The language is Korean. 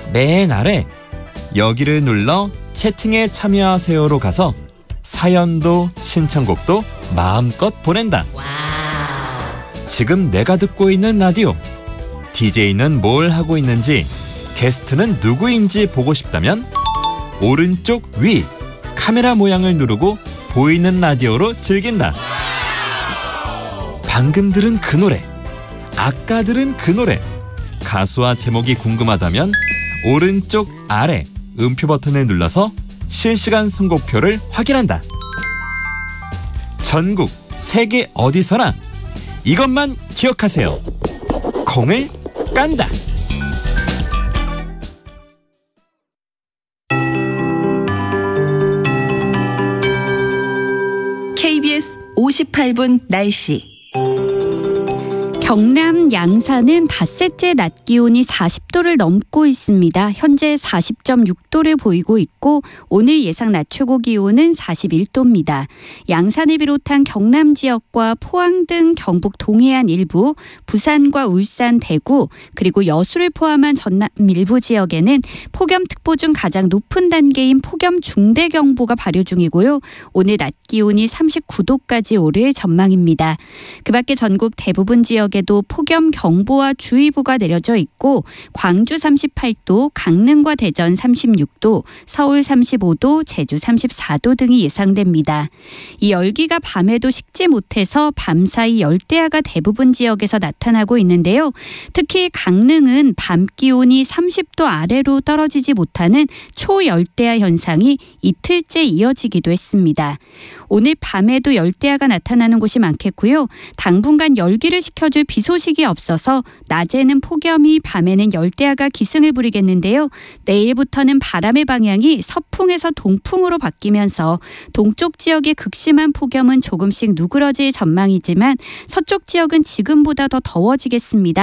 맨 아래 여기를 눌러 채팅에 참여하세요로 가서 사연도 신청곡도 마음껏 보낸다. 지금 내가 듣고 있는 라디오, DJ는 뭘 하고 있는지, 게스트는 누구인지 보고 싶다면 오른쪽 위 카메라 모양을 누르고 보이는 라디오로 즐긴다. 방금 들은 그 노래, 아까 들은 그 노래, 가수와 제목이 궁금하다면 오른쪽 아래 음표 버튼을 눌러서 실시간 선곡표를 확인한다. 전국 세계 어디서나 이것만 기억하세요. 콩을 깐다. KBS 58분 날씨. 경남 양산은 닷새째 낮 기온이 40도를 넘고 있습니다. 현재 40.6도를 보이고 있고 오늘 예상 낮 최고 기온은 41도입니다. 양산을 비롯한 경남 지역과 포항 등 경북 동해안 일부, 부산과 울산, 대구, 그리고 여수를 포함한 전남 일부 지역에는 폭염특보 중 가장 높은 단계인 폭염 중대경보가 발효 중이고요. 오늘 낮 기온이 39도까지 오를 전망입니다. 그 밖에 전국 대부분 지역에 도 폭염 경보와 주의보가 내려져 있고 광주 38도, 강릉과 대전 36도, 서울 35도, 제주 34도 등이 예상됩니다. 이 열기가 밤에도 식지 못해서 밤사이 열대야가 대부분 지역에서 나타나고 있는데요. 특히 강릉은 밤 기온이 30도 아래로 떨어지지 못하는 초열대야 현상이 이틀째 이어지기도 했습니다. 오늘 밤에도 열대야가 나타나는 곳이 많겠고요. 당분간 열기를 식혀줄 비 소식이 없어서 낮에는 폭염이, 밤에는 열대야가 기승을 부리겠는데요. 내일부터는 바람의 방향이 서풍에서 동풍으로 바뀌면서 동쪽 지역의 극심한 폭염은 조금씩 누그러질 전망이지만 서쪽 지역은 지금보다 더 더워지겠습니다.